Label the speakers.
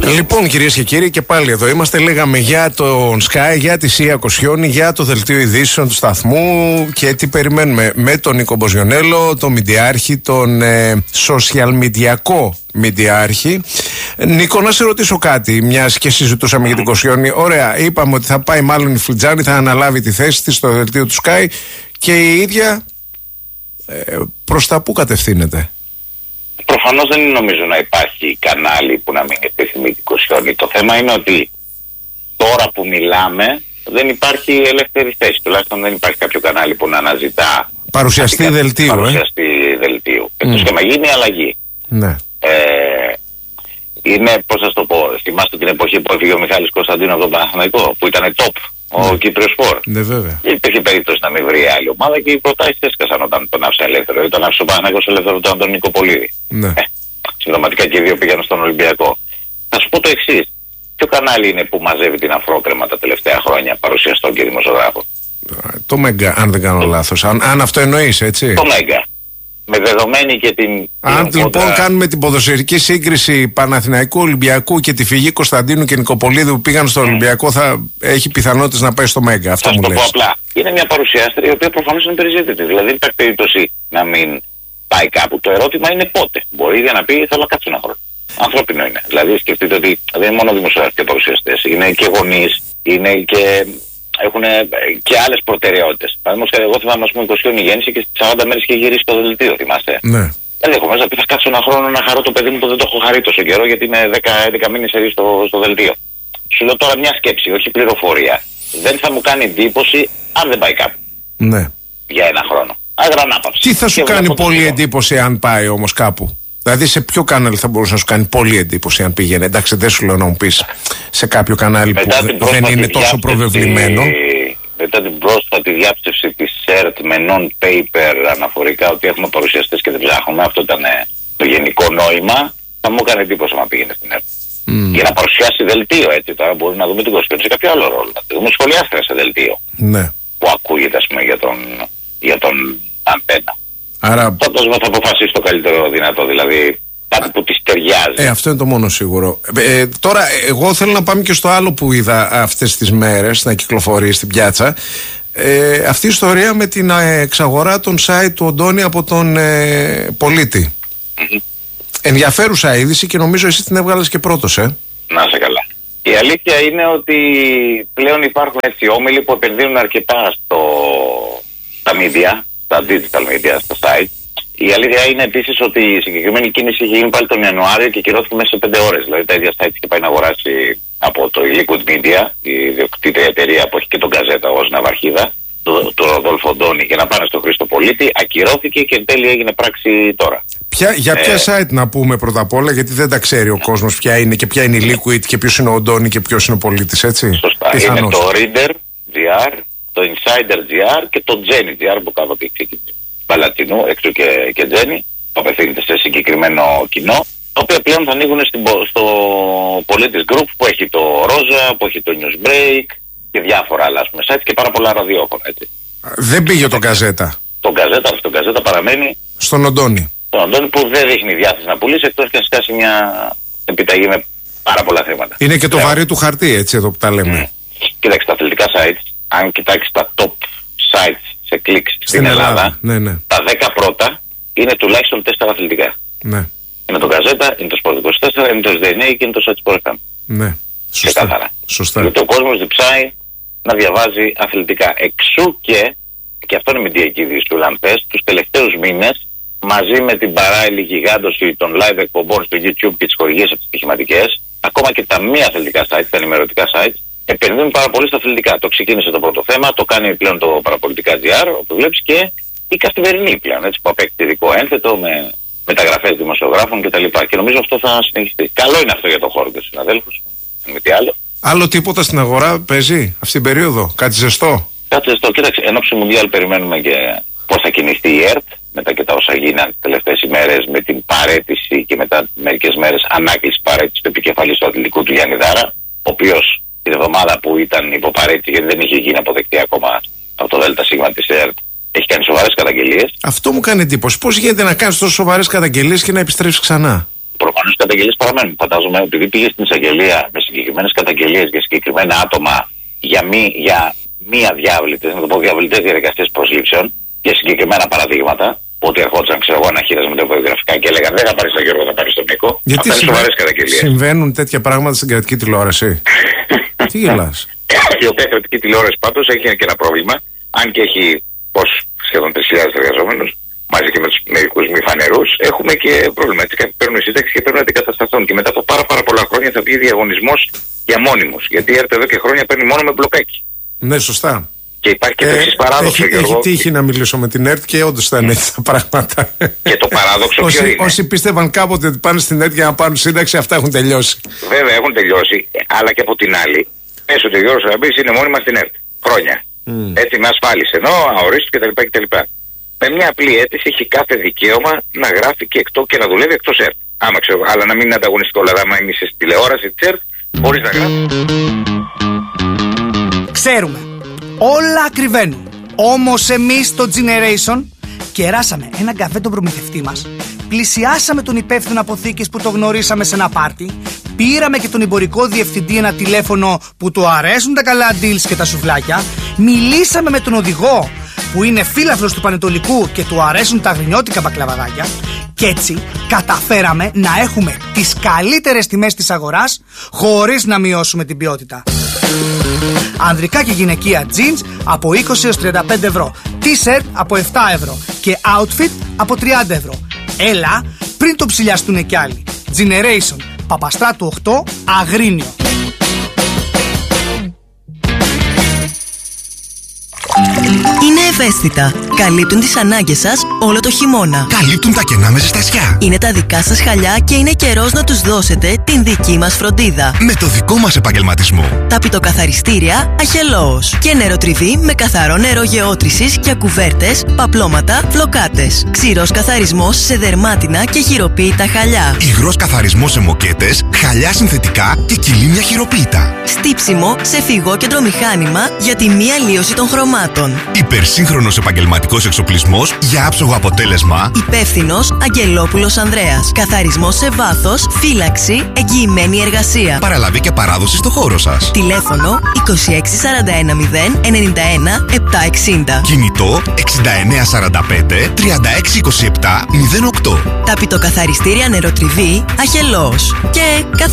Speaker 1: Λοιπόν, κυρίες και κύριοι, και πάλι εδώ είμαστε. Λέγαμε για τον Sky, για τη Σία Κοσιόνη, για το δελτίο ειδήσεων του σταθμού και τι περιμένουμε με τον Νίκο Μποζιονέλο, τον μηντιάρχη, τον social mediaικό μηντιάρχη. Νίκο, να σε ρωτήσω κάτι, μιας και συζητούσαμε για την Κοσιόνη. Ωραία, είπαμε ότι θα πάει μάλλον η Φλιτζάνη, θα αναλάβει τη θέση της στο δελτίο του Sky και η ίδια προς τα πού κατευθύνεται?
Speaker 2: Προφανώς δεν νομίζω να υπάρχει κανάλι που να μην επιθυμεί την Κοσιόνη. Το θέμα είναι ότι τώρα που μιλάμε δεν υπάρχει ελεύθερη θέση. Τουλάχιστον δεν υπάρχει κάποιο κανάλι που να αναζητά
Speaker 1: παρουσιαστή δελτίου.
Speaker 2: Δελτίου. Εκτός και να γίνει αλλαγή.
Speaker 1: Ναι.
Speaker 2: Είναι, πώς θα το πω, θυμάστε την εποχή που έφυγε ο Μιχάλης Κωνσταντίνου από τον Παναθηναϊκό, που ήταν top, ο Κύπριος Φόρ.
Speaker 1: Ναι, βέβαια.
Speaker 2: Υπήρχε περίπτωση να μην βρει άλλη ομάδα και οι προτάσεις έσκασαν όταν τον άφησε ελεύθερο. Όταν άφησε ο Παναθηναϊκός ελεύθερο τον Αντώνη Νικοπολίδη. Ναι. Συντοματικά και οι δύο πήγαν στον Ολυμπιακό. Θα σου πω το εξής. Ποιο κανάλι είναι που μαζεύει την αφρόκρεμα τα τελευταία χρόνια παρουσιαστών και δημοσιογράφων?
Speaker 1: Το Μέγκα, αν δεν κάνω λάθος. Αν αυτό εννοείς, έτσι.
Speaker 2: Το Μέγκα. Με δεδομένη και την.
Speaker 1: Αν λοιπόν κάνουμε την ποδοσφαιρική σύγκριση Παναθηναϊκού, Ολυμπιακού και τη φυγή Κωνσταντίνου και Νικοπολίδου που πήγαν στο Ολυμπιακό, θα έχει πιθανότητες να πάει στο Μέγκα. Αυτό μου λες. Θα
Speaker 2: το πω απλά. Είναι μια παρουσιάστρια η οποία προφανώς είναι περιζήτητη. Δηλαδή δεν υπάρχει περίπτωση να μην πάει κάπου. Το ερώτημα είναι πότε. Μπορεί να πει θέλω να κάτσω ένα χρόνο. Ανθρώπινο είναι. Δηλαδή σκεφτείτε ότι δεν είναι μόνο δημοσιογράφοι και παρουσιαστές. Είναι και γονείς, είναι και. Έχουν και άλλες προτεραιότητες. Παραδείγματος, εγώ θυμάμαι, ας πούμε, 20 γέννηση και στις 40 μέρες είχε γυρίσει το δελτίο, θυμάστε.
Speaker 1: Ναι.
Speaker 2: Ενδεχομένως να πει θα κάτσω ένα χρόνο να χαρώ το παιδί μου που δεν το έχω χαρεί τόσο καιρό, γιατί είναι 10-11 μήνες στο δελτίο. Σου λέω τώρα μια σκέψη, όχι πληροφορία. Δεν θα μου κάνει εντύπωση αν δεν πάει κάπου.
Speaker 1: Ναι.
Speaker 2: Για ένα χρόνο. Αγρανάπαυση.
Speaker 1: Τι θα σου κάνει πολύ εντύπωση αν πάει όμως κάπου? Δηλαδή σε ποιο κανάλι θα μπορούσε να σου κάνει πολύ εντύπωση αν πήγαινε? Εντάξει, δεν σου λέω να μου πεις σε κάποιο κανάλι που δεν είναι τόσο προβεβλημένο.
Speaker 2: Μετά την πρόσφατη διάψευση της ΣΕΡΤ με non-paper αναφορικά ότι έχουμε παρουσιαστές και δεν ψάχνουμε, αυτό ήταν το γενικό νόημα, θα μου έκανε εντύπωση να πήγαινε στην ΕΡΤ. Για να παρουσιάσει δελτίο, έτσι. Τώρα μπορούμε να δούμε την Κοσιόνη σε κάποιο άλλο ρόλο. Να δούμε σχολιάστρια σε δελτίο.
Speaker 1: Ναι.
Speaker 2: Που ακούγεται, ας πούμε, για τον Αντένα.
Speaker 1: Άρα.
Speaker 2: Φαντάζομαι θα αποφασίσει το καλύτερο δυνατό, δηλαδή κάτι που της ταιριάζει.
Speaker 1: Αυτό είναι το μόνο σίγουρο. Τώρα, εγώ θέλω να πάμε και στο άλλο που είδα αυτές τις μέρες να κυκλοφορεί στην πιάτσα. Αυτή η ιστορία με την εξαγορά των site του Οντώνη από τον πολίτη. Ενδιαφέρουσα είδηση και νομίζω εσύ την έβγαλες και πρώτος, Να
Speaker 2: σε καλά. Η αλήθεια είναι ότι πλέον υπάρχουν έτσι όμιλοι που επενδύουν αρκετά στα media, στα digital media, στα site. Η αλήθεια είναι επίσης ότι η συγκεκριμένη κίνηση είχε γίνει πάλι τον Ιανουάριο και κυρώθηκε μέσα σε 5 ώρες. Δηλαδή τα ίδια site είχε πάει να αγοράσει από το Liquid Media, η ιδιοκτήτρια εταιρεία που έχει και τον Γκαζέτα ως ναυαρχίδα, του Ροδόλφο Ντόνι, για να πάνε στο Χρήστο Πολίτη. Ακυρώθηκε και εν τέλει έγινε πράξη τώρα.
Speaker 1: Για ποια site να πούμε πρώτα απ' όλα, γιατί δεν τα ξέρει ο κόσμος ποια είναι και ποια είναι η Liquid και ποιος είναι ο Ντόνι και ποιος είναι ο πολίτης, έτσι?
Speaker 2: Σωστά. Είναι το Reader.gr, το Insider.gr και το Jenny.gr που κάποτε ξεκίνησε. Παλατινού, έξω και Τζένι, που απευθύνεται σε συγκεκριμένο κοινό, τα οποία πλέον θα ανοίγουν στο πολίτης group που έχει το Ρόζα, που έχει το Newsbreak και διάφορα άλλα, ας πούμε, sites και πάρα πολλά ραδιόφωνα, έτσι.
Speaker 1: Δεν πήγε τον Γκαζέτα.
Speaker 2: Τον Γκαζέτα παραμένει
Speaker 1: στον Οντώνη.
Speaker 2: Τον Οντώνη που δεν δείχνει διάθεση να πουλήσει, εκτός και να σκάσει μια επιταγή με πάρα πολλά θέματα.
Speaker 1: Είναι και το βαρύ του χαρτί, έτσι, εδώ που τα λέμε.
Speaker 2: Κοίταξε, τα αθλητικά sites, αν κοιτάξει τα top sites σε κλικ στην Ελλάδα,
Speaker 1: ναι.
Speaker 2: Τα 10 πρώτα είναι τουλάχιστον 4 αθλητικά.
Speaker 1: Ναι.
Speaker 2: Είναι το Γκαζέτα, είναι το Sport 24, είναι το SDNA και είναι το Site Sport FM.
Speaker 1: Ναι.
Speaker 2: Σωστά. Γιατί ο κόσμος διψάει να διαβάζει αθλητικά. Εξού και αυτό είναι μηντιακή είδηση του Λαμπές, τους τελευταίους μήνες, μαζί με την παράλληλη γιγάντωση των live εκπομπών στο YouTube και τις χορηγίες ατυχηματικές, ακόμα και τα μη αθλητικά sites, τα ενημερωτικά sites, επενδύουν πάρα πολύ στα αθλητικά. Το ξεκίνησε το πρώτο θέμα, το κάνει πλέον το παραπολιτικά.gr, όπου βλέπεις, και η καθημερινή πλέον, έτσι, που απέκτησε ειδικό ένθετο με μεταγραφές δημοσιογράφων κτλ. Και νομίζω αυτό θα συνεχιστεί. Καλό είναι αυτό για τον χώρο και τους συναδέλφους. Με τι άλλο.
Speaker 1: Άλλο τίποτα στην αγορά παίζει αυτή την περίοδο, κάτι ζεστό?
Speaker 2: Κάτι ζεστό. Κοίταξε, ενόψει Μουντιάλ περιμένουμε και πώς θα κινηθεί η ΕΡΤ, μετά και τα όσα γίναν τις τελευταίες ημέρες με την παραίτηση και μετά μερικές μέρες ανάκληση παραίτηση του επικεφαλής του αθλητικού του Γιάννη Δάρα, ο οποίος την εβδομάδα που ήταν υποπαρέτηση, γιατί δεν είχε γίνει αποδεκτή ακόμα από το ΔΣ της ΕΡΤ, έχει κάνει σοβαρές καταγγελίες.
Speaker 1: Αυτό μου κάνει εντύπωση. Πώς γίνεται να κάνεις τόσο σοβαρές καταγγελίες και να επιστρέψεις ξανά?
Speaker 2: Προφανώς οι καταγγελίες παραμένουν. Φαντάζομαι επειδή πήγε στην εισαγγελία με συγκεκριμένες καταγγελίες για συγκεκριμένα άτομα για μη αδιάβλητες, να το πω διαβλητές διαδικασίες προσλήψεων, για συγκεκριμένα παραδείγματα. Ότι ερχόντουσαν, ξέρω εγώ, αναχείρες με τα βιογραφικά και έλεγαν δεν θα πάρει τον Γιώργο, θα πάρει τον Νίκο.
Speaker 1: Γιατί
Speaker 2: αυτά είναι σοβαρές καταγγελίες.
Speaker 1: Συμβαίνουν τέτοια πράγματα στην κρατική τηλεόραση? Τι γελάς?
Speaker 2: Η οποία κρατική τηλεόραση πάντως έχει και ένα πρόβλημα, αν και έχει σχεδόν 3.000 εργαζόμενους, μαζί και με τους μερικούς μη φανερούς, έχουμε και πρόβλημα. Έτσι, κάποιοι παίρνουν σύνταξη και πρέπει να αντικατασταθούν. Και μετά από πάρα πολλά χρόνια θα βγει διαγωνισμός για μόνιμους. Γιατί η ΕΡΤ εδώ και χρόνια παίρνει μόνο με μπλοκάκι.
Speaker 1: Ναι, σωστά.
Speaker 2: Και υπάρχει και το εξής παράδοξο.
Speaker 1: Έχει τύχει να μιλήσω με την ΕΡΤ και όντως ήταν έτσι τα πράγματα.
Speaker 2: Και το παράδοξο ποιο είναι?
Speaker 1: Όσοι πίστευαν κάποτε ότι πάνε στην ΕΡΤ για να πάρουν σύνταξη, αυτά έχουν τελειώσει. Βέβαια
Speaker 2: έχουν τελειώσει, αλλά και από την άλλη, πες ότι ο Γιώργος Χαραλαμπίδης είναι μόνιμα στην ΕΡΤ. Χρόνια. Έτσι με ασφάλιση ενώ, αορίστου κτλ. Με μια απλή αίτηση έχει κάθε δικαίωμα να γράφει και να δουλεύει εκτός ΕΡΤ. Άμα ξέρω, αλλά να μην είναι ανταγωνιστικό. Δηλαδή, άμα είμαι στη τηλεόραση της ΕΡΤ, μπορείς να γράφει.
Speaker 3: Ξέρουμε. Όλα ακριβένουν. Όμως εμείς στο Generation κεράσαμε έναν καφέ τον προμηθευτή μας, πλησιάσαμε τον υπεύθυνο αποθήκης που το γνωρίσαμε σε ένα πάρτι, πήραμε και τον εμπορικό διευθυντή ένα τηλέφωνο που του αρέσουν τα καλά deals και τα σουβλάκια, μιλήσαμε με τον οδηγό που είναι φίλαθλος του Πανετολικού και του αρέσουν τα γρινιώτικα μπακλαβαδάκια και έτσι καταφέραμε να έχουμε τις καλύτερες τιμές της αγοράς χωρίς να μειώσουμε την ποιότητα. Ανδρικά και γυναικεία jeans από 20 έως 35 ευρώ, t-shirt από 7 ευρώ και outfit από 30 ευρώ. Έλα πριν το ψηλιαστούνε κι άλλοι. Generation, Παπαστράτου 8, Αγρίνιο.
Speaker 4: Είναι ευαίσθητα. Καλύπτουν τις ανάγκες σας όλο το χειμώνα.
Speaker 5: Καλύπτουν τα κενά με ζεστασιά.
Speaker 4: Είναι τα δικά σας χαλιά και είναι καιρός να τους δώσετε την δική μας φροντίδα.
Speaker 5: Με το δικό μας επαγγελματισμό.
Speaker 4: Ταπητοκαθαριστήρια Αχελώος. Και νεροτριβή με καθαρό νερό γεώτρησης για κουβέρτες, παπλώματα, φλοκάτες. Ξηρός καθαρισμός σε δερμάτινα και χειροποίητα χαλιά.
Speaker 5: Υγρός καθαρισμός σε μοκέτες, χαλιά συνθετικά και κυλίμια χειροποίητα.
Speaker 4: Στύψιμο σε φυγόκεντρο μηχάνημα για τη μη αλλίωση των χρωμάτων.
Speaker 5: Υπερσύγχρονος επαγγελματικός εξοπλισμός για άψογο αποτέλεσμα.
Speaker 4: Υπεύθυνος Αγγελόπουλος Ανδρέας. Καθαρισμός σε βάθος, φύλαξη, εγγυημένη εργασία.
Speaker 5: Παραλαβή και παράδοση στο χώρο σας.
Speaker 4: Τηλέφωνο 2641 091 760.
Speaker 5: Κινητό 6945 3627 08.
Speaker 4: Ταπητοκαθαριστήρια νεροτριβή Αχελώος. Και